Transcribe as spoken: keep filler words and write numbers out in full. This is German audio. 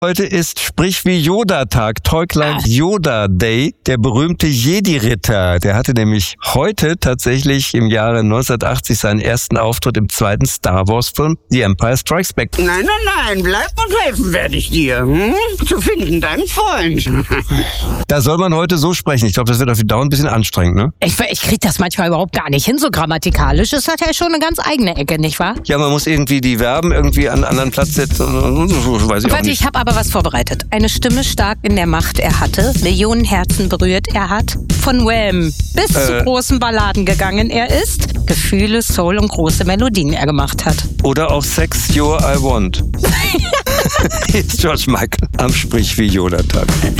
Heute ist Sprich wie Yoda-Tag, Talk like Yoda Day. Der berühmte Jedi-Ritter, der hatte nämlich heute tatsächlich im Jahre neunzehnhundertachtzig seinen ersten Auftritt im zweiten Star Wars-Film The Empire Strikes Back. Nein, nein, nein, bleib und helfen werde ich dir. Hm? Zu finden, deinen Freund. Da soll man heute so sprechen. Ich glaube, das wird auf die Dauer ein bisschen anstrengend, ne? Ich, ich krieg das manchmal überhaupt gar nicht hin, so grammatikalisch. Es hat ja schon eine ganz eigene Ecke, nicht wahr? Ja, man muss irgendwie die Verben irgendwie an einen anderen Platz setzen. Weiß ich auch Warte, nicht. ich habe aber was vorbereitet. Eine Stimme stark in der Macht er hatte, Millionen Herzen berührt er hat, von Wham bis Äh. zu großen Balladen gegangen er ist, Gefühle, Soul und große Melodien er gemacht hat. Oder auch Sex You're I Want. Hier ist George Michael am Sprich wie Yoda-Tag.